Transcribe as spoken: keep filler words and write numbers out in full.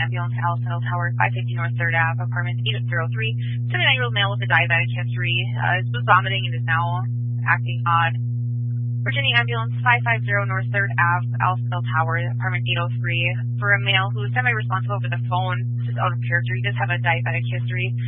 ambulance to Alice Middle Tower, five fifty North third Avenue, apartment eight oh three. seventy-nine-year-old male with a diabetic history uh, was vomiting and is now acting odd. Virginia ambulance five fifty North third Avenue, Alice Middle Tower, apartment eight oh three, for a male who is semi-responsive over the phone. This is out of character. He does have a diabetic history.